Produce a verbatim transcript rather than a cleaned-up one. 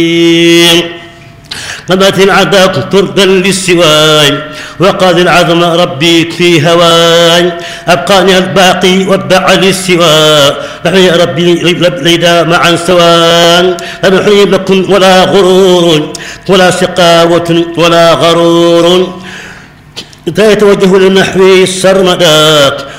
قمت العذاب تردا للسواي وقاد العظم ربي في هواي أبقاني الباقي واتبع للسوى نحن يا ربي ليدا معا سواء لم يحيي لكم ولا غرور ولا سقاوة ولا غرور إذا يتوجه للنحو السرمدات